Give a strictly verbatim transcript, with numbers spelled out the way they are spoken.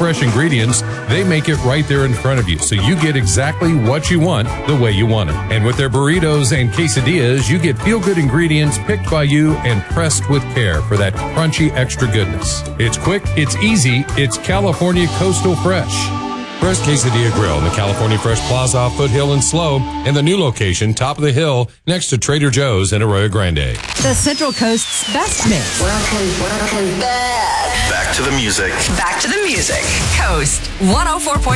fresh ingredients, they make it right there in front of you, so you get exactly what you want the way you want it. And with their burritos and quesadillas, you get feel-good ingredients picked by you and pressed with care for that crunchy extra goodness. It's quick, it's easy, it's California Coastal Fresh. Fresh Quesadilla Grill in the California Fresh Plaza off Foothill and Slow, and the new location, top of the hill, next to Trader Joe's in Arroyo Grande. The Central Coast's best mix. Welcome, welcome back. Back to the music. Back to the music. Coast one oh four point